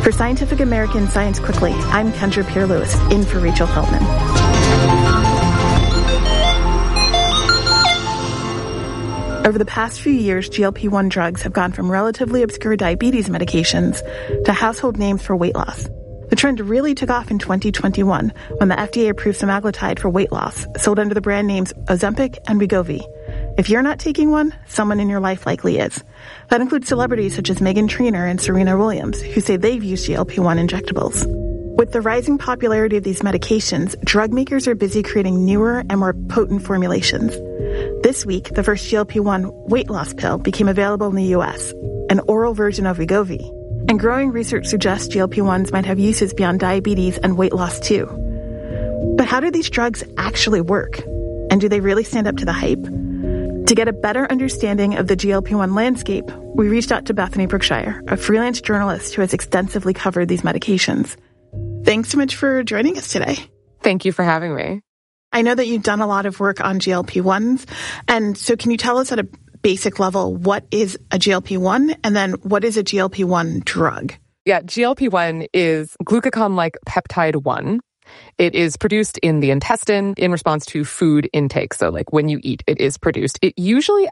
For Scientific American Science Quickly, I'm Kendra Pierre-Lewis, in for Rachel Feldman. Over the past few years, GLP-1 drugs have gone from relatively obscure diabetes medications to household names for weight loss. The trend really took off in 2021 when the FDA approved semaglutide for weight loss, sold under the brand names Ozempic and Wegovy. If you're not taking one, someone in your life likely is. That includes celebrities such as Meghan Trainor and Serena Williams, who say they've used GLP-1 injectables. With the rising popularity of these medications, drug makers are busy creating newer and more potent formulations. This week, the first GLP-1 weight loss pill became available in the U.S., an oral version of Wegovy. And growing research suggests GLP-1s might have uses beyond diabetes and weight loss too. But how do these drugs actually work? And do they really stand up to the hype? To get a better understanding of the GLP-1 landscape, we reached out to Bethany Brookshire, a freelance journalist who has extensively covered these medications. Thanks so much for joining us today. Thank you for having me. I know that you've done a lot of work on GLP-1s, and so can you tell us at a basic level what is a GLP-1 and then what is a GLP-1 drug? Yeah, GLP-1 is glucagon-like peptide 1. It is produced in the intestine in response to food intake. So like when you eat, it is produced. It usually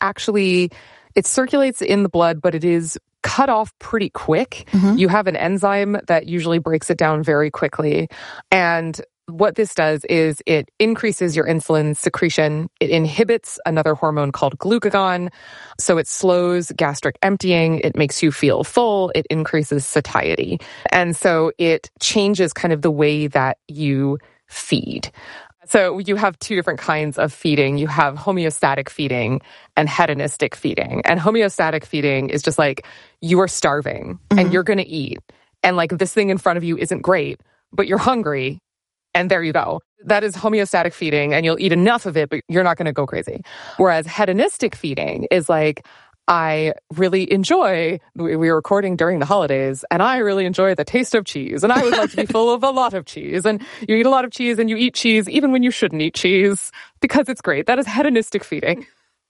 it circulates in the blood, but it is cut off pretty quick. Mm-hmm. You have an enzyme that usually breaks it down very quickly. And what this does is it increases your insulin secretion. It inhibits another hormone called glucagon. So it slows gastric emptying. It makes you feel full. It increases satiety. And so it changes kind of the way that you feed. So you have two different kinds of feeding. You have homeostatic feeding and hedonistic feeding. And homeostatic feeding is just like you are starving and you're going to eat. And like this thing in front of you isn't great, but you're hungry. And there you go. That is homeostatic feeding, and you'll eat enough of it, but you're not going to go crazy. Whereas hedonistic feeding is like, I really enjoy, we were recording during the holidays, and I really enjoy the taste of cheese, and I would like to be full of a lot of cheese. And you eat a lot of cheese, and you eat cheese even when you shouldn't eat cheese, because it's great. That is hedonistic feeding.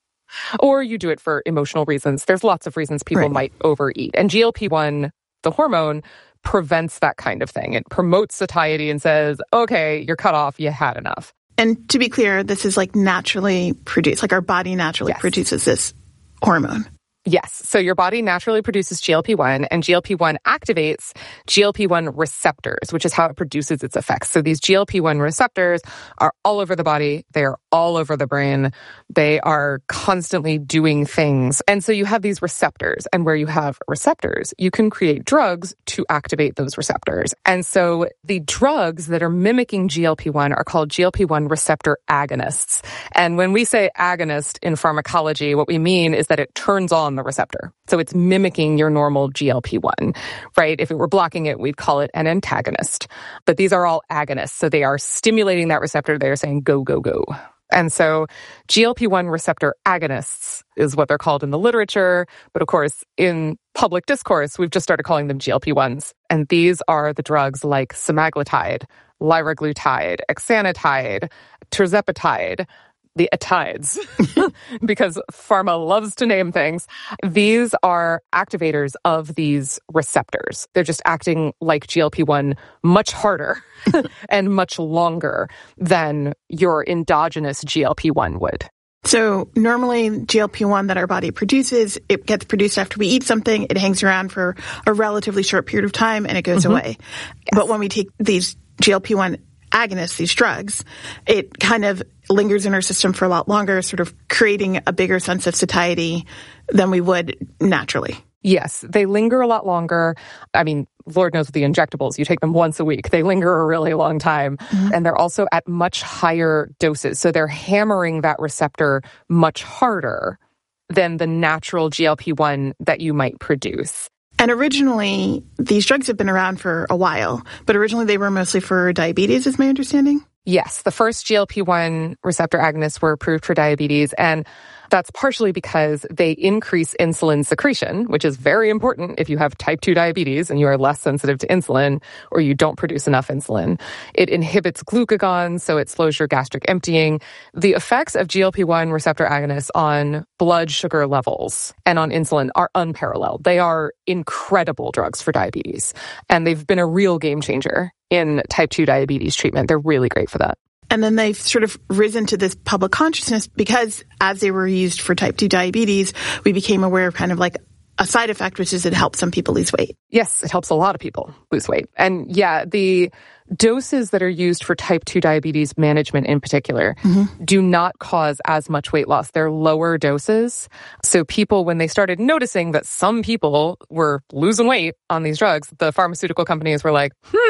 Or you do it for emotional reasons. There's lots of reasons people might overeat. And GLP-1, the hormone, prevents that kind of thing. It promotes satiety and says, okay, you're cut off, you had enough. And to be clear, this is like naturally produced, like our body naturally produces this hormone. Yes. So your body naturally produces GLP-1, and GLP-1 activates GLP-1 receptors, which is how it produces its effects. So these GLP-1 receptors are all over the body. They are all over the brain. They are constantly doing things. And so you have these receptors, and where you have receptors, you can create drugs to activate those receptors. And so the drugs that are mimicking GLP-1 are called GLP-1 receptor agonists. And when we say agonist in pharmacology, what we mean is that it turns on the receptor. So it's mimicking your normal GLP-1, right? If it were blocking it, we'd call it an antagonist. But these are all agonists. So they are stimulating that receptor. They are saying, go, go, go. And so GLP-1 receptor agonists is what they're called in the literature. But of course, in public discourse, we've just started calling them GLP-1s. And these are the drugs like semaglutide, liraglutide, exenatide, tirzepatide, the atides, because pharma loves to name things. These are activators of these receptors. They're just acting like GLP-1 much harder and much longer than your endogenous GLP-1 would. So normally GLP-1 that our body produces, it gets produced after we eat something, it hangs around for a relatively short period of time, and it goes away. Yes. But when we take these GLP-1 agonists, these drugs, it kind of lingers in our system for a lot longer, sort of creating a bigger sense of satiety than we would naturally. Yes, they linger a lot longer. I mean, Lord knows with the injectables, you take them once a week. They linger a really long time. Mm-hmm. And they're also at much higher doses. So they're hammering that receptor much harder than the natural GLP-1 that you might produce. And originally, these drugs have been around for a while, but originally they were mostly for diabetes, is my understanding? Yes, the first GLP-1 receptor agonists were approved for diabetes, and That's partially because they increase insulin secretion, which is very important if you have type 2 diabetes and you are less sensitive to insulin or you don't produce enough insulin. It inhibits glucagon, so it slows your gastric emptying. The effects of GLP-1 receptor agonists on blood sugar levels and on insulin are unparalleled. They are incredible drugs for diabetes, and they've been a real game changer in type 2 diabetes treatment. They're really great for that. And then they've sort of risen to this public consciousness because as they were used for type 2 diabetes, we became aware of kind of like a side effect, which is it helps some people lose weight. Yes, it helps a lot of people lose weight. And yeah, the doses that are used for type 2 diabetes management in particular do not cause as much weight loss. They're lower doses. So people, when they started noticing that some people were losing weight on these drugs, the pharmaceutical companies were like,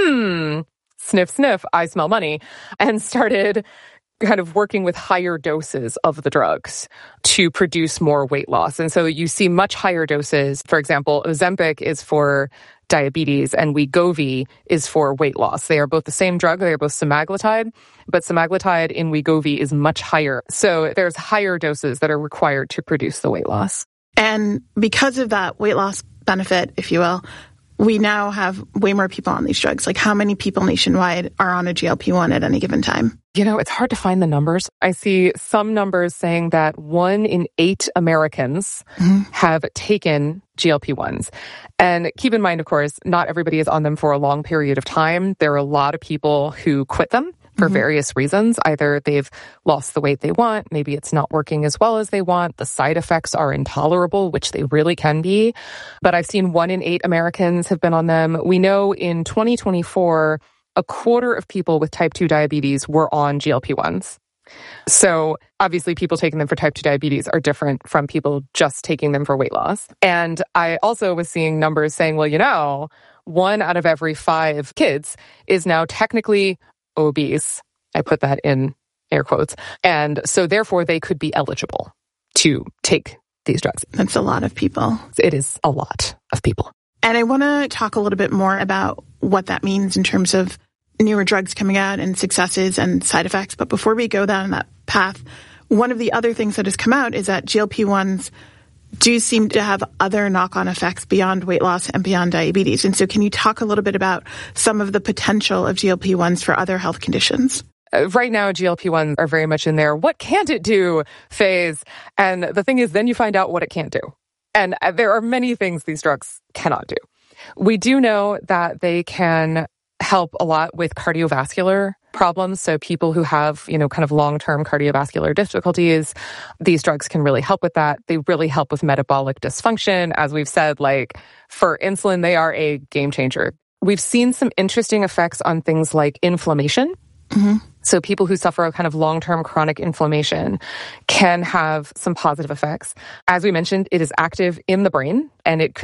sniff, sniff, I smell money, and started kind of working with higher doses of the drugs to produce more weight loss. And so you see much higher doses. For example, Ozempic is for diabetes and Wegovy is for weight loss. They are both the same drug. They are both semaglutide, but semaglutide in Wegovy is much higher. So there's higher doses that are required to produce the weight loss. And because of that weight loss benefit, if you will, we now have way more people on these drugs. Like how many people nationwide are on a GLP-1 at any given time? You know, it's hard to find the numbers. I see some numbers saying that 1 in 8 Americans have taken GLP-1s. And keep in mind, of course, not everybody is on them for a long period of time. There are a lot of people who quit them for various reasons. Either they've lost the weight they want, maybe it's not working as well as they want, the side effects are intolerable, which they really can be. But I've seen 1 in 8 Americans have been on them. We know in 2024, a quarter of people with type 2 diabetes were on GLP-1s. So obviously people taking them for type 2 diabetes are different from people just taking them for weight loss. And I also was seeing numbers saying, well, you know, 1 out of every 5 kids is now technically obese. I put that in air quotes. And so therefore they could be eligible to take these drugs. That's a lot of people. It is a lot of people. And I want to talk a little bit more about what that means in terms of newer drugs coming out and successes and side effects. But before we go down that path, one of the other things that has come out is that GLP-1s do seem to have other knock-on effects beyond weight loss and beyond diabetes. And so can you talk a little bit about some of the potential of GLP-1s for other health conditions? Right now, GLP-1s are very much in their what can't it do phase. And the thing is, then you find out what it can't do. And there are many things these drugs cannot do. We do know that they can help a lot with cardiovascular problems. So people who have, you know, kind of long-term cardiovascular difficulties, these drugs can really help with that. They really help with metabolic dysfunction. As we've said, like for insulin, they are a game changer. We've seen some interesting effects on things like inflammation. So people who suffer a kind of long-term chronic inflammation can have some positive effects. As we mentioned, it is active in the brain and it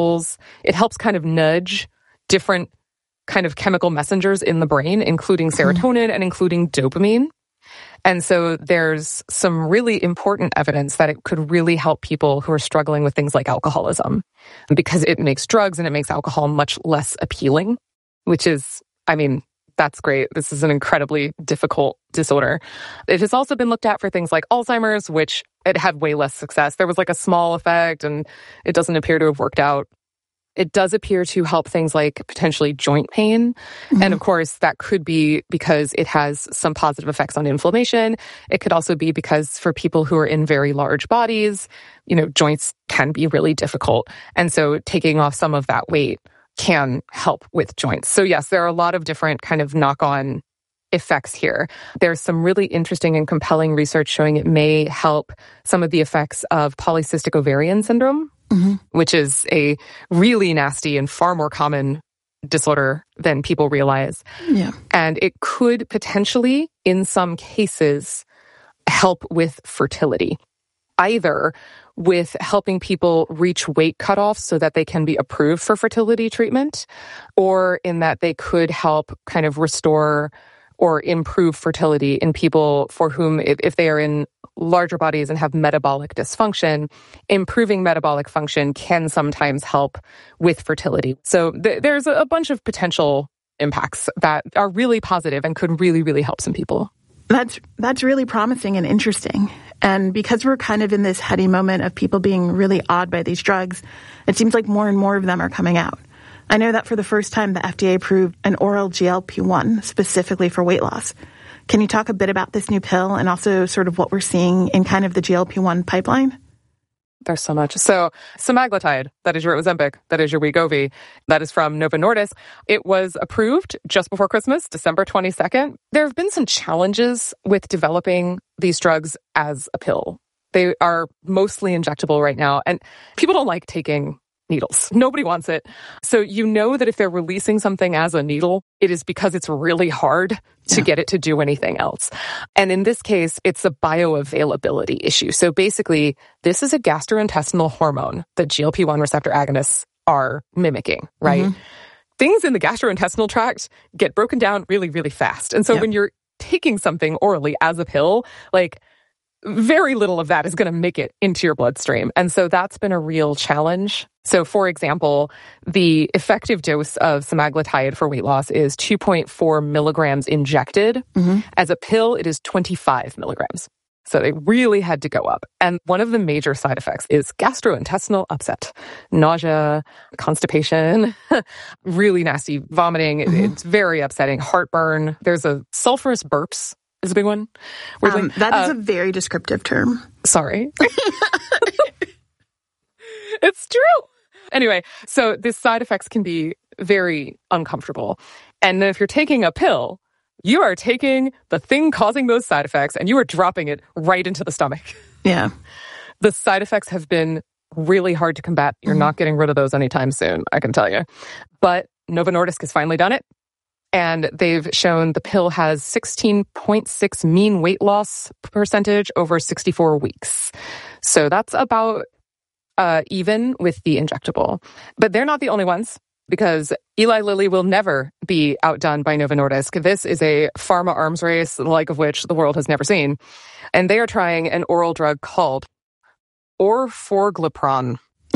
helps kind of nudge different kind of chemical messengers in the brain, including serotonin and including dopamine. And so there's some really important evidence that it could really help people who are struggling with things like alcoholism because it makes drugs and it makes alcohol much less appealing, which is, I mean, that's great. This is an incredibly difficult disorder. It has also been looked at for things like Alzheimer's, which it had way less success. There was like a small effect and it doesn't appear to have worked out. It does appear to help things like potentially joint pain. And of course, that could be because it has some positive effects on inflammation. It could also be because for people who are in very large bodies, you know, joints can be really difficult. And so taking off some of that weight can help with joints. So yes, there are a lot of different kind of knock-on effects here. There's some really interesting and compelling research showing it may help some of the effects of polycystic ovarian syndrome, which is a really nasty and far more common disorder than people realize. Yeah. And it could potentially, in some cases, help with fertility, either with helping people reach weight cutoffs so that they can be approved for fertility treatment, or in that they could help kind of restore or improve fertility in people for whom, if they are in larger bodies and have metabolic dysfunction, improving metabolic function can sometimes help with fertility. So there's a bunch of potential impacts that are really positive and could really, really help some people. That's really promising and interesting. And because we're kind of in this heady moment of people being really awed by these drugs, it seems like more and more of them are coming out. I know that for the first time, the FDA approved an oral GLP-1 specifically for weight loss. Can you talk a bit about this new pill and also sort of what we're seeing in kind of the GLP-1 pipeline? There's so much. So semaglutide, that is your Ozempic, that is your Wegovy, that is from Novo Nordisk. It was approved just before Christmas, December 22nd. There have been some challenges with developing these drugs as a pill. They are mostly injectable right now, and people don't like taking needles. Nobody wants it. So you know that if they're releasing something as a needle, it is because it's really hard to get it to do anything else. And in this case, it's a bioavailability issue. So basically, this is a gastrointestinal hormone that GLP-1 receptor agonists are mimicking, right? Mm-hmm. Things in the gastrointestinal tract get broken down really, really fast. And so when you're taking something orally as a pill, like very little of that is going to make it into your bloodstream. And so that's been a real challenge. So for example, the effective dose of semaglutide for weight loss is 2.4 milligrams injected. Mm-hmm. As a pill, it is 25 milligrams. So they really had to go up. And one of the major side effects is gastrointestinal upset, nausea, constipation, really nasty vomiting. Mm-hmm. It's very upsetting. Heartburn. There's a sulfurous burps is a big one. That is a very descriptive term. Sorry. It's true. Anyway, so these side effects can be very uncomfortable. And if you're taking a pill, you are taking the thing causing those side effects and you are dropping it right into the stomach. Yeah. The side effects have been really hard to combat. You're not getting rid of those anytime soon, I can tell you. But Novo Nordisk has finally done it. And they've shown the pill has 16.6 mean weight loss percentage over 64 weeks. So that's about even with the injectable. But they're not the only ones, because Eli Lilly will never be outdone by Novo Nordisk. This is a pharma arms race, the like of which the world has never seen. And they are trying an oral drug called orforglipron.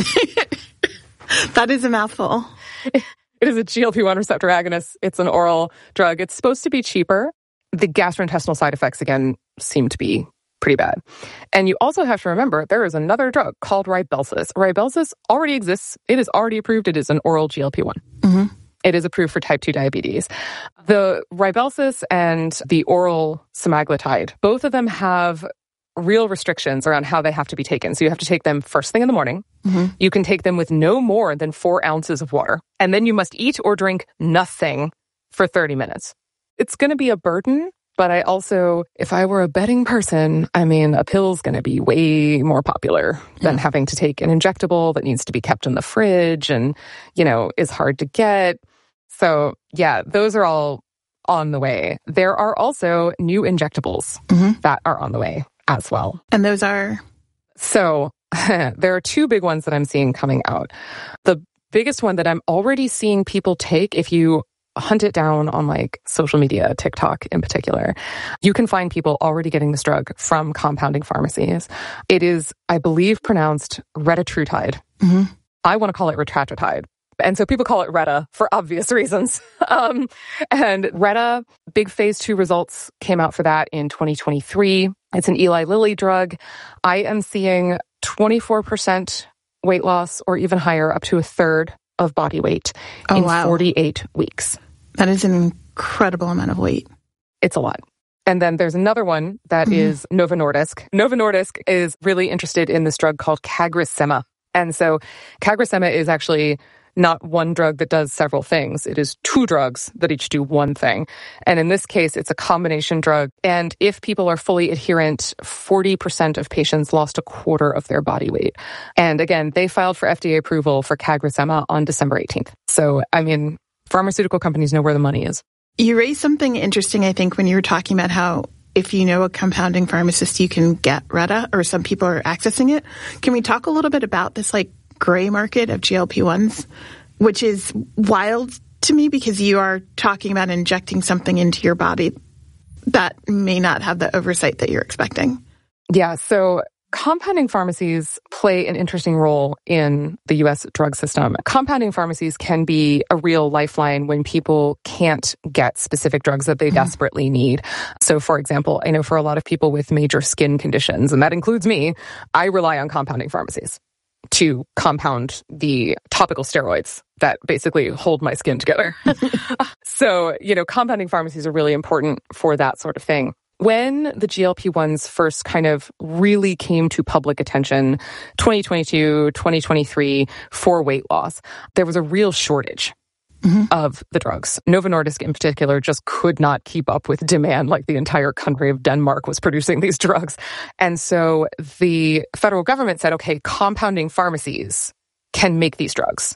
That is a mouthful. It is a GLP-1 receptor agonist. It's an oral drug. It's supposed to be cheaper. The gastrointestinal side effects, again, seem to be pretty bad. And you also have to remember there is another drug called Rybelsus. Rybelsus already exists. It is already approved. It is an oral GLP-1. Mm-hmm. It is approved for type 2 diabetes. The Rybelsus and the oral semaglutide, both of them have real restrictions around how they have to be taken. So you have to take them first thing in the morning. Mm-hmm. You can take them with no more than 4 ounces of water. And then you must eat or drink nothing for 30 minutes. It's going to be a burden, but I also, if I were a betting person, I mean, a pill's going to be way more popular than having to take an injectable that needs to be kept in the fridge and, you know, is hard to get. So yeah, those are all on the way. There are also new injectables that are on the way as well. And those are? So there are 2 big ones that I'm seeing coming out. The biggest one that I'm already seeing people take, if you hunt it down on like social media, TikTok in particular, you can find people already getting this drug from compounding pharmacies. It is, I believe, pronounced retatrutide. Mm-hmm. I want to call it retratratide. And so people call it Retta for obvious reasons. And Retta, big phase 2 results came out for that in 2023. It's an Eli Lilly drug. I am seeing 24% weight loss or even higher, up to a third of body weight in 48 weeks. That is an incredible amount of weight. It's a lot. And then there's another one that is Novo Nordisk. Novo Nordisk is really interested in this drug called CagriSema. And so CagriSema is actually not one drug that does several things. It is 2 drugs that each do one thing. And in this case, it's a combination drug. And if people are fully adherent, 40% of patients lost a quarter of their body weight. And again, they filed for FDA approval for CagriSema on December 18th. So, I mean, pharmaceutical companies know where the money is. You raised something interesting, I think, when you were talking about how if you know a compounding pharmacist, you can get Retta, or some people are accessing it. Can we talk a little bit about this, like, gray market of GLP-1s, which is wild to me because you are talking about injecting something into your body that may not have the oversight that you're expecting? Yeah, so compounding pharmacies play an interesting role in the U.S. drug system. Compounding pharmacies can be a real lifeline when people can't get specific drugs that they desperately need. So, for example, I know for a lot of people with major skin conditions, and that includes me, I rely on compounding pharmacies to compound the topical steroids that basically hold my skin together. So, compounding pharmacies are really important for that sort of thing. When the GLP-1s first kind of really came to public attention, 2022, 2023, for weight loss, there was a real shortage of the drugs. Novo Nordisk in particular just could not keep up with demand, like the entire country of Denmark was producing these drugs. And so the federal government said, okay, compounding pharmacies can make these drugs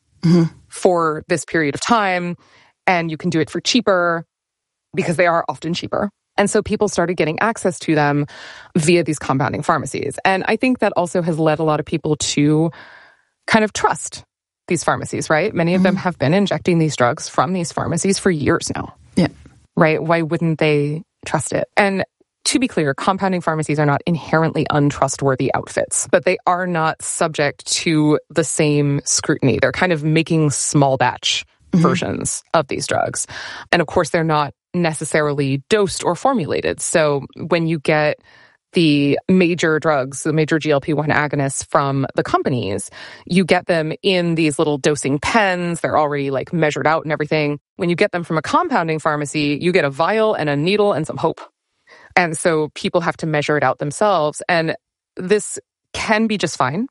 for this period of time, and you can do it for cheaper because they are often cheaper. And so people started getting access to them via these compounding pharmacies. And I think that also has led a lot of people to kind of trust these pharmacies, right? Many of them have been injecting these drugs from these pharmacies for years now. Yeah. Right? Why wouldn't they trust it? And to be clear, compounding pharmacies are not inherently untrustworthy outfits, but they are not subject to the same scrutiny. They're kind of making small batch versions of these drugs. And of course, they're not necessarily dosed or formulated. So when you get the major drugs, the major GLP-1 agonists from the companies, you get them in these little dosing pens. They're already like measured out and everything. When you get them from a compounding pharmacy, you get a vial and a needle and some hope. And so people have to measure it out themselves. And this can be just fine.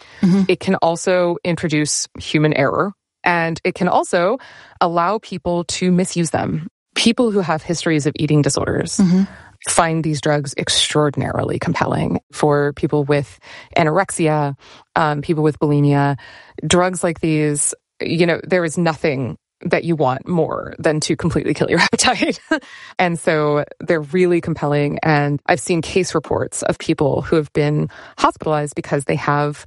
It can also introduce human error. And it can also allow people to misuse them. People who have histories of eating disorders find these drugs extraordinarily compelling. For people with anorexia, people with bulimia, drugs like these, there is nothing that you want more than to completely kill your appetite. And so they're really compelling. And I've seen case reports of people who have been hospitalized because they have,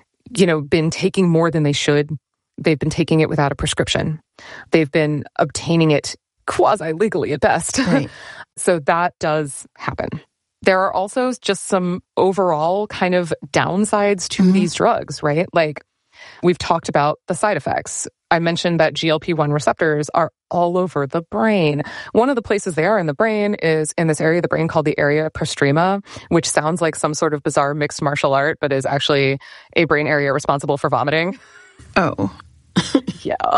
been taking more than they should. They've been taking it without a prescription. They've been obtaining it quasi-legally at best. Right. So that does happen. There are also just some overall kind of downsides to these drugs, right? Like we've talked about the side effects. I mentioned that GLP-1 receptors are all over the brain. One of the places they are in the brain is in this area of the brain called the area postrema, which sounds like some sort of bizarre mixed martial art, but is actually a brain area responsible for vomiting. Oh. Yeah.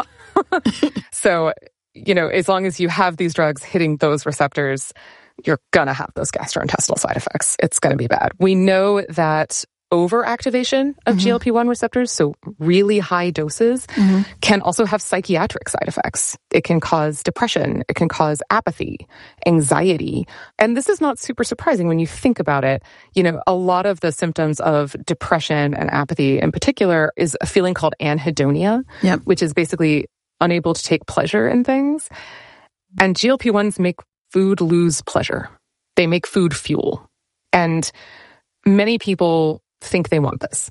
So, as long as you have these drugs hitting those receptors, you're going to have those gastrointestinal side effects. It's going to be bad. We know that overactivation of GLP-1 receptors, so really high doses, can also have psychiatric side effects. It can cause depression. It can cause apathy, anxiety. And this is not super surprising when you think about it. A lot of the symptoms of depression and apathy in particular is a feeling called anhedonia, which is basically unable to take pleasure in things. And GLP-1s make food lose pleasure. They make food fuel. And many people think they want this,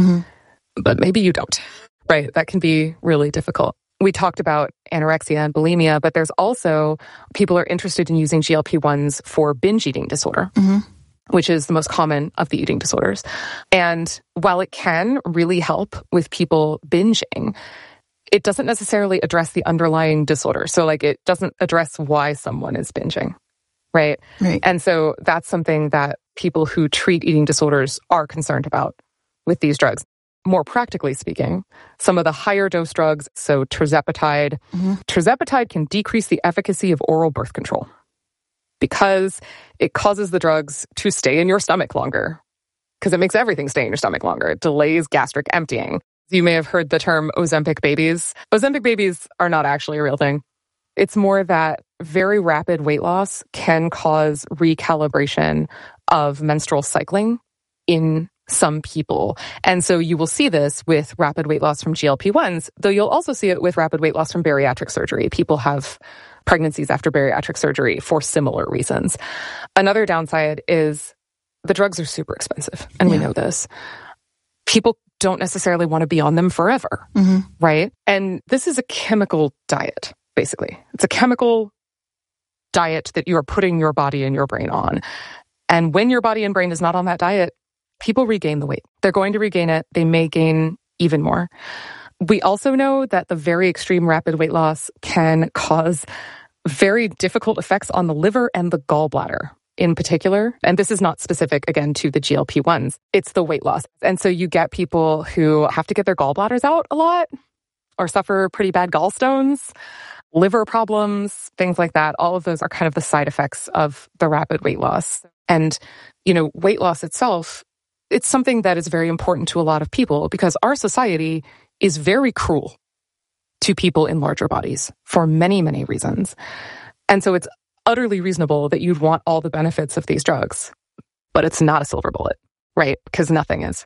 but maybe you don't, right? That can be really difficult. We talked about anorexia and bulimia, but there's also people are interested in using GLP-1s for binge eating disorder, which is the most common of the eating disorders. And while it can really help with people binging, it doesn't necessarily address the underlying disorder. So it doesn't address why someone is binging, right? And so that's something that people who treat eating disorders are concerned about with these drugs. More practically speaking, some of the higher dose drugs, so tirzepatide, tirzepatide can decrease the efficacy of oral birth control because it causes the drugs to stay in your stomach longer, because it makes everything stay in your stomach longer. It delays gastric emptying. You may have heard the term Ozempic babies. Ozempic babies are not actually a real thing. It's more that very rapid weight loss can cause recalibration of menstrual cycling in some people. And so you will see this with rapid weight loss from GLP-1s, though you'll also see it with rapid weight loss from bariatric surgery. People have pregnancies after bariatric surgery for similar reasons. Another downside is the drugs are super expensive, and we know this. People don't necessarily want to be on them forever, right? And this is a chemical diet, basically. It's a chemical diet that you are putting your body and your brain on. And when your body and brain is not on that diet, people regain the weight. They're going to regain it. They may gain even more. We also know that the very extreme rapid weight loss can cause very difficult effects on the liver and the gallbladder in particular. And this is not specific, again, to the GLP-1s. It's the weight loss. And so you get people who have to get their gallbladders out a lot or suffer pretty bad gallstones, liver problems, things like that. All of those are kind of the side effects of the rapid weight loss. And, weight loss itself, it's something that is very important to a lot of people because our society is very cruel to people in larger bodies for many, many reasons. And so it's utterly reasonable that you'd want all the benefits of these drugs, but it's not a silver bullet, right? Because nothing is.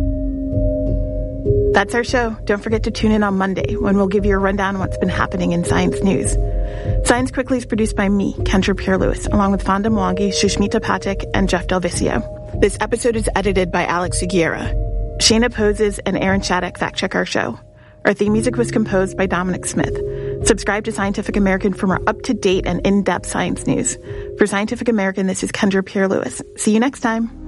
That's our show. Don't forget to tune in on Monday when we'll give you a rundown on what's been happening in science news. Science Quickly is produced by me, Kendra Pierre-Lewis, along with Fonda Mwangi, Shushmita Pathak, and Jeff Del Vicio. This episode is edited by Alex Sugiura. Shayna Poses and Aaron Shattuck fact-check our show. Our theme music was composed by Dominic Smith. Subscribe to Scientific American for more up-to-date and in-depth science news. For Scientific American, this is Kendra Pierre-Lewis. See you next time.